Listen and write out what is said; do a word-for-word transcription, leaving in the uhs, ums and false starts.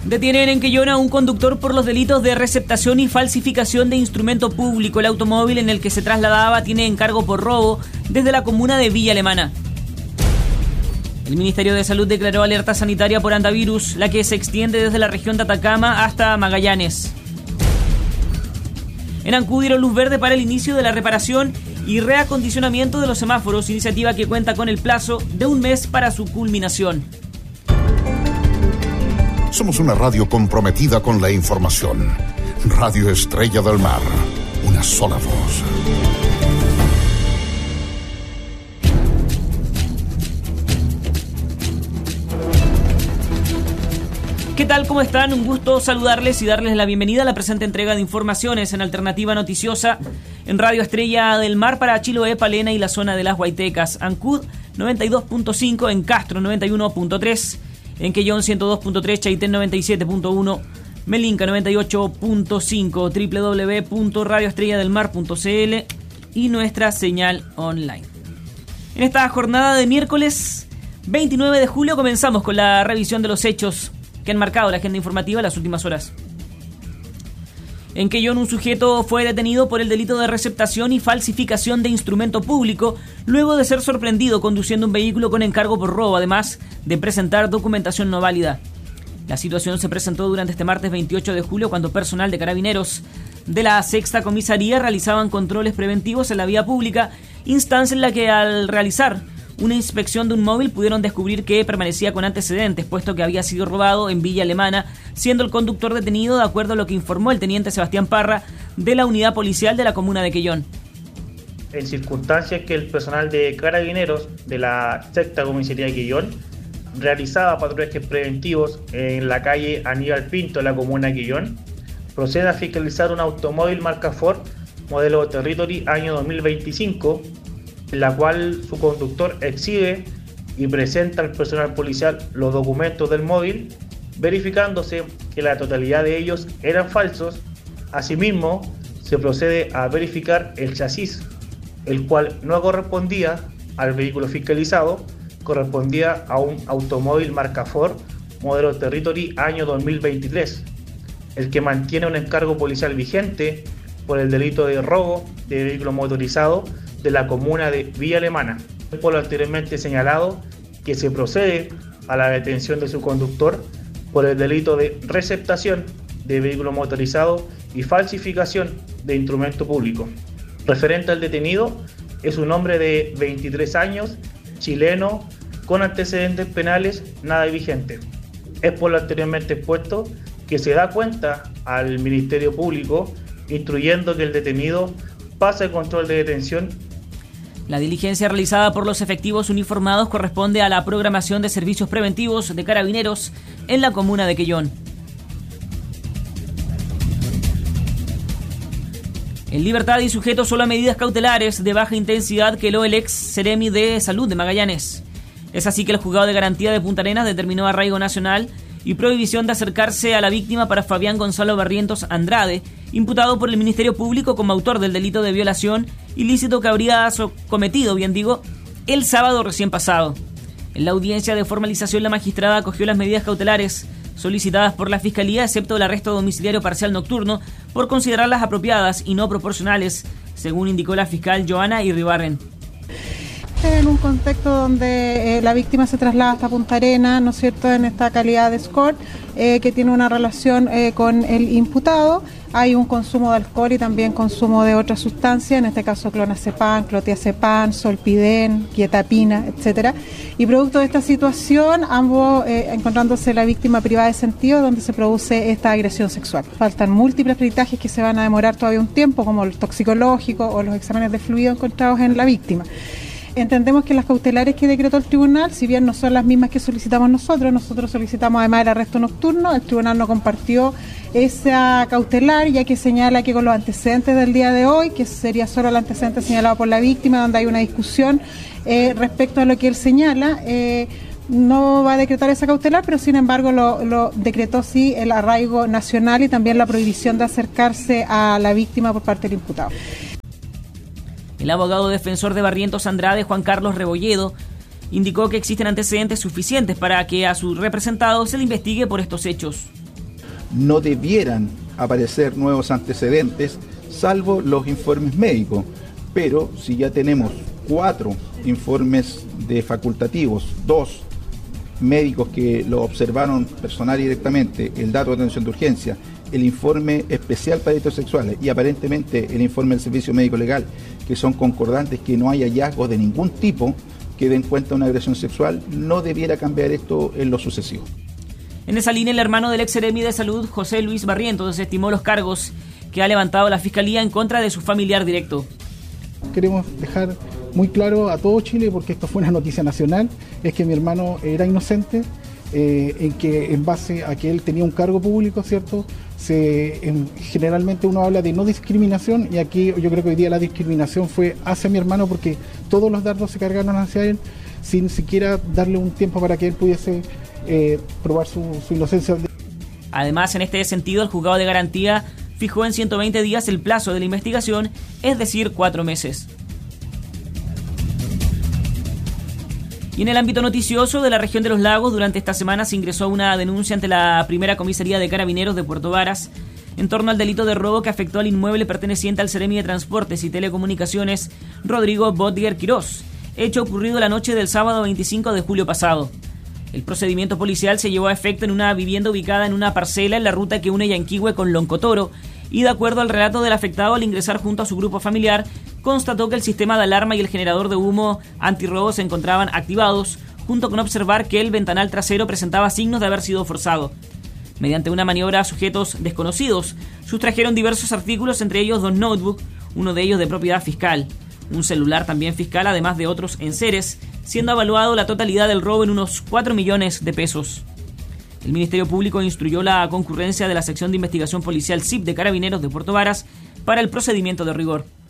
Detienen en Quellón a un conductor por los delitos de receptación y falsificación de instrumento público. El automóvil en el que se trasladaba tiene encargo por robo desde la comuna de Villa Alemana. El Ministerio de Salud declaró alerta sanitaria por antivirus, la que se extiende desde la región de Atacama hasta Magallanes. En Ancud dieron luz verde para el inicio de la reparación y reacondicionamiento de los semáforos, iniciativa que cuenta con el plazo de un mes para su culminación. Somos una radio comprometida con la información. Radio Estrella del Mar, una sola voz. ¿Qué tal? ¿Cómo están? Un gusto saludarles y darles la bienvenida a la presente entrega de informaciones en Alternativa Noticiosa en Radio Estrella del Mar para Chiloé, Palena y la zona de las Huaytecas. Ancud noventa y dos punto cinco, en Castro noventa y uno punto tres, en Quellón ciento dos punto tres, Chaitén noventa y siete punto uno, Melinca noventa y ocho punto cinco, doble u doble u doble u punto radio estrella del mar punto c l y nuestra señal online. En esta jornada de miércoles veintinueve de julio comenzamos con la revisión de los hechos que han marcado la agenda informativa las últimas horas. En Quellón, un sujeto fue detenido por el delito de receptación y falsificación de instrumento público, luego de ser sorprendido conduciendo un vehículo con encargo por robo, además de presentar documentación no válida. La situación se presentó durante este martes veintiocho de julio, cuando personal de Carabineros de la Sexta Comisaría realizaban controles preventivos en la vía pública, instancia en la que al realizar una inspección de un móvil pudieron descubrir que permanecía con antecedentes, puesto que había sido robado en Villa Alemana, siendo el conductor detenido de acuerdo a lo que informó el teniente Sebastián Parra de la unidad policial de la comuna de Quellón. En circunstancias que el personal de Carabineros de la Sexta Comisaría de Quellón realizaba patrullajes preventivos en la calle Aníbal Pinto de la comuna de Quellón, procede a fiscalizar un automóvil marca Ford, modelo Territory año dos mil veinticinco, en la cual su conductor exhibe y presenta al personal policial los documentos del móvil, verificándose que la totalidad de ellos eran falsos. Asimismo, se procede a verificar el chasis, el cual no correspondía al vehículo fiscalizado, correspondía a un automóvil marca Ford, modelo Territory año dos mil veintitrés, el que mantiene un encargo policial vigente por el delito de robo de vehículo motorizado de la comuna de Villa Alemana. Por lo anteriormente señalado, que se procede a la detención de su conductor por el delito de receptación de vehículo motorizado y falsificación de instrumento público. Referente al detenido, es un hombre de veintitrés años, chileno, con antecedentes penales nada vigentes. Es por lo anteriormente expuesto que se da cuenta al Ministerio Público, instruyendo que el detenido pase el control de detención. La diligencia realizada por los efectivos uniformados corresponde a la programación de servicios preventivos de Carabineros en la comuna de Quellón. En libertad y sujeto solo a medidas cautelares de baja intensidad quedó el ex Seremi de Salud de Magallanes. Es así que el juzgado de garantía de Punta Arenas determinó arraigo nacional y prohibición de acercarse a la víctima para Fabián Gonzalo Barrientos Andrade, imputado por el Ministerio Público como autor del delito de violación ilícito que habría cometido, bien digo, el sábado recién pasado. En la audiencia de formalización, la magistrada acogió las medidas cautelares solicitadas por la Fiscalía, excepto el arresto domiciliario parcial nocturno, por considerarlas apropiadas y no proporcionales, según indicó la fiscal Joana Irribarren. En un contexto donde eh, la víctima se traslada hasta Punta Arenas, ¿no es cierto?, en esta calidad de escort, eh, que tiene una relación eh, con el imputado. Hay un consumo de alcohol y también consumo de otras sustancias, en este caso clonazepam, clotiazepam, solpidem, quietapina, etcétera. Y producto de esta situación, ambos eh, encontrándose la víctima privada de sentido, donde se produce esta agresión sexual. Faltan múltiples peritajes que se van a demorar todavía un tiempo, como el toxicológico o los exámenes de fluido encontrados en la víctima. Entendemos que las cautelares que decretó el tribunal, si bien no son las mismas que solicitamos nosotros, nosotros solicitamos además el arresto nocturno, el tribunal no compartió esa cautelar, ya que señala que con los antecedentes del día de hoy, que sería solo el antecedente señalado por la víctima, donde hay una discusión eh, respecto a lo que él señala, eh, no va a decretar esa cautelar, pero sin embargo lo, lo decretó sí el arraigo nacional y también la prohibición de acercarse a la víctima por parte del imputado. El abogado defensor de Barrientos Andrade, Juan Carlos Rebolledo, indicó que existen antecedentes suficientes para que a su representado se le investigue por estos hechos. no debieran aparecer nuevos antecedentes, salvo los informes médicos. Pero si ya tenemos cuatro informes de facultativos, dos médicos que lo observaron personal directamente, el dato de atención de urgencia, el informe especial para delitos sexuales y aparentemente el informe del Servicio Médico Legal, que son concordantes, que no hay hallazgos de ningún tipo que den cuenta de una agresión sexual, no debiera cambiar esto en lo sucesivo. En esa línea, el hermano del ex seremi de Salud, José Luis Barrientos, desestimó los cargos que ha levantado la Fiscalía en contra de su familiar directo. Queremos dejar muy claro a todo Chile, porque esto fue una noticia nacional, es que mi hermano era inocente, eh, en que en base a que él tenía un cargo público, ¿cierto? Se, en, generalmente uno habla de no discriminación, y aquí yo creo que hoy día la discriminación fue hacia mi hermano, porque todos los dardos se cargaron hacia él sin siquiera darle un tiempo para que él pudiese eh, probar su, su inocencia. Además, en este sentido, el juzgado de garantía fijó en ciento veinte días el plazo de la investigación, es decir, cuatro meses. Y en el ámbito noticioso de la región de los lagos, durante esta semana se ingresó una denuncia ante la primera comisaría de Carabineros de Puerto Varas en torno al delito de robo que afectó al inmueble perteneciente al seremi de Transportes y Telecomunicaciones Rodrigo Botger Quirós, hecho ocurrido la noche del sábado veinticinco de julio pasado. El procedimiento policial se llevó a efecto en una vivienda ubicada en una parcela en la ruta que une Yanquihue con Loncotoro, y de acuerdo al relato del afectado, al ingresar junto a su grupo familiar, constató que el sistema de alarma y el generador de humo antirrobo se encontraban activados, junto con observar que el ventanal trasero presentaba signos de haber sido forzado. Mediante una maniobra a sujetos desconocidos, sustrajeron diversos artículos, entre ellos dos notebooks, uno de ellos de propiedad fiscal, un celular también fiscal, además de otros enseres, siendo evaluado la totalidad del robo en unos cuatro millones de pesos. El Ministerio Público instruyó la concurrencia de la sección de investigación policial S I P de Carabineros de Puerto Varas para el procedimiento de rigor.